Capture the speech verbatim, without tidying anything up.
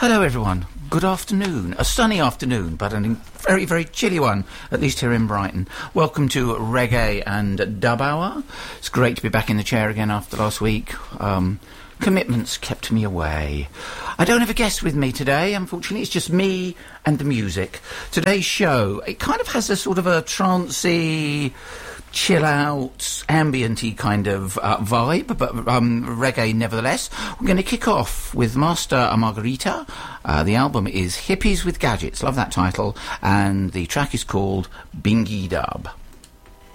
Hello everyone, good afternoon. A sunny afternoon, but a very, very chilly one, at least here in Brighton. Welcome to Reggae and Dub Hour. It's great to be back in the chair again after last week. Um, commitments kept me away. I don't have a guest with me today, unfortunately. It's just me and the music. Today's show, it kind of has a sort of a trancey, chill-out, ambient-y kind of uh, vibe, but um, reggae nevertheless. We're going to kick off with Master Margarita. Uh, the album is Hippies with Gadgets. Love that title. And the track is called Bingy Dub.